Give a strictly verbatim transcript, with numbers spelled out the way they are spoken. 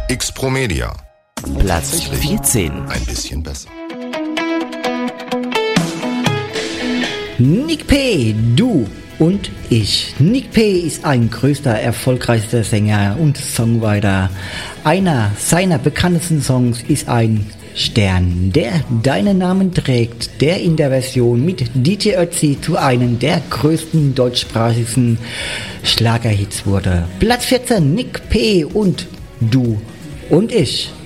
X-Pro Media. Platz vierzehn. Ein bisschen besser. Nick P., du und ich. Nick P. ist ein größter, erfolgreichster Sänger und Songwriter. Einer seiner bekanntesten Songs ist ein Stern, der deinen Namen trägt, der in der Version mit D J Ötzi zu einem der größten deutschsprachigen Schlagerhits wurde. Platz vierzehn, Nick P. und du und ich.